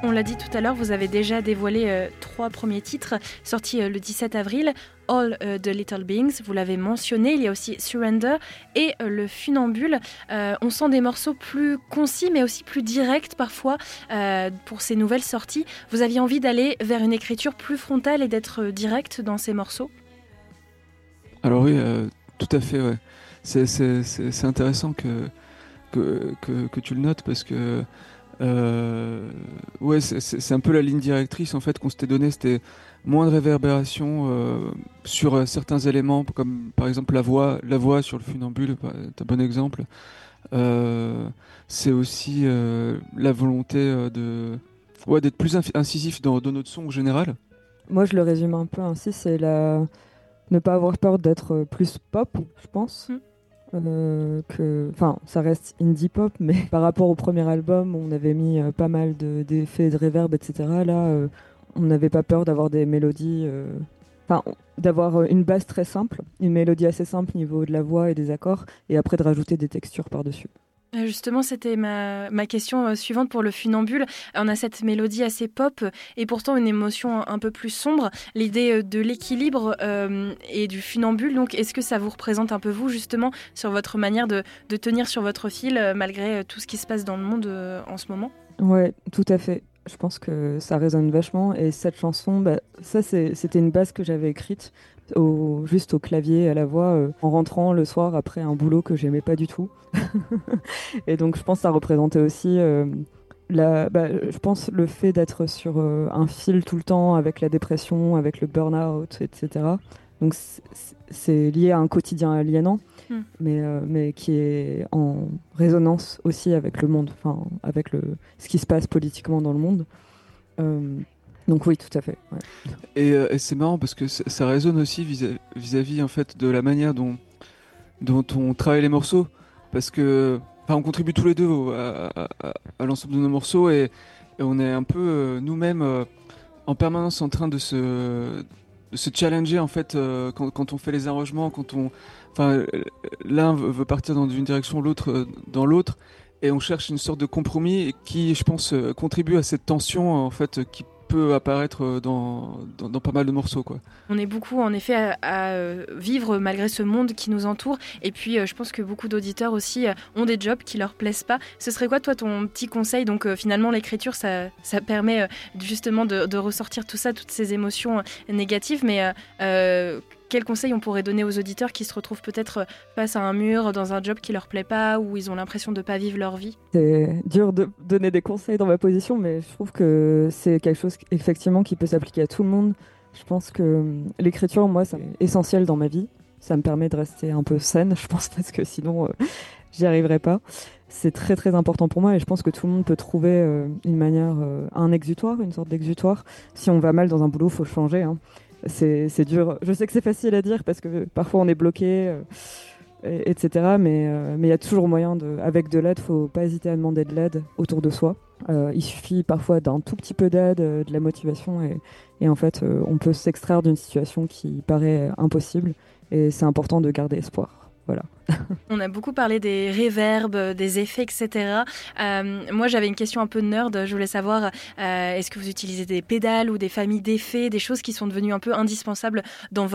On l'a dit tout à l'heure, vous avez déjà dévoilé 3 premiers titres sortis le 17 avril. All the Little Beings, vous l'avez mentionné, il y a aussi Surrender et le Funambule. On sent des morceaux plus concis mais aussi plus directs parfois pour ces nouvelles sorties. Vous aviez envie d'aller vers une écriture plus frontale et d'être direct dans ces morceaux ? Alors oui, tout à fait, ouais. C'est intéressant que tu le notes parce que ouais, c'est un peu la ligne directrice en fait qu'on s'était donnée, c'était moins de réverbération sur certains éléments, comme par exemple la voix sur le funambule, c'est un bon exemple. C'est aussi la volonté d'être plus incisif dans notre son en général. Moi, je le résume un peu ainsi, c'est ne pas avoir peur d'être plus pop, je pense. Enfin, ça reste indie pop, mais par rapport au premier album, on avait mis pas mal d'effets de reverb, etc. Là, on n'avait pas peur d'avoir des mélodies, d'avoir une base très simple, une mélodie assez simple au niveau de la voix et des accords, et après de rajouter des textures par-dessus. Justement, c'était ma question suivante pour le funambule. On a cette mélodie assez pop et pourtant une émotion un peu plus sombre. L'idée de l'équilibre et du funambule, donc est-ce que ça vous représente un peu vous, justement, sur votre manière de tenir sur votre fil malgré tout ce qui se passe dans le monde en ce moment ? Ouais, tout à fait. Je pense que ça résonne vachement. Et cette chanson, c'était une base que j'avais écrite juste au clavier, à la voix, en rentrant le soir après un boulot que j'aimais pas du tout. Et donc je pense que ça représentait aussi je pense le fait d'être sur un fil tout le temps avec la dépression, avec le burn-out, etc. Donc c'est lié à un quotidien aliénant, mais qui est en résonance aussi avec le monde, avec ce qui se passe politiquement dans le monde. Donc oui, tout à fait. Ouais. Et c'est marrant parce que ça résonne aussi vis-à-vis en fait de la manière dont on travaille les morceaux, parce que on contribue tous les deux à l'ensemble de nos morceaux et on est un peu nous-mêmes en permanence en train de se challenger en fait quand on fait les arrangements, l'un veut partir dans une direction, l'autre dans l'autre, et on cherche une sorte de compromis qui, je pense, contribue à cette tension en fait qui peut apparaître dans pas mal de morceaux, quoi. On est beaucoup en effet à vivre malgré ce monde qui nous entoure et puis je pense que beaucoup d'auditeurs aussi ont des jobs qui leur plaisent pas. Ce serait quoi toi ton petit conseil ? Donc finalement l'écriture ça permet justement de ressortir tout ça, toutes ces émotions négatives, mais quel conseil on pourrait donner aux auditeurs qui se retrouvent peut-être face à un mur dans un job qui leur plaît pas ou ils ont l'impression de pas vivre leur vie ? C'est dur de donner des conseils dans ma position, mais je trouve que c'est quelque chose effectivement qui peut s'appliquer à tout le monde. Je pense que l'écriture, moi, c'est essentiel dans ma vie. Ça me permet de rester un peu saine, je pense, parce que sinon, j'y arriverais pas. C'est très très important pour moi et je pense que tout le monde peut trouver une manière, un exutoire, une sorte d'exutoire. Si on va mal dans un boulot, faut changer, hein. C'est dur. Je sais que c'est facile à dire parce que parfois on est bloqué, etc. Mais il y a toujours moyen avec de l'aide, faut pas hésiter à demander de l'aide autour de soi. Il suffit parfois d'un tout petit peu d'aide, de la motivation et en fait on peut s'extraire d'une situation qui paraît impossible et c'est important de garder espoir. Voilà. On a beaucoup parlé des reverbs, des effets, etc. Moi, j'avais une question un peu nerd. Je voulais savoir, est-ce que vous utilisez des pédales ou des familles d'effets, des choses qui sont devenues un peu indispensables dans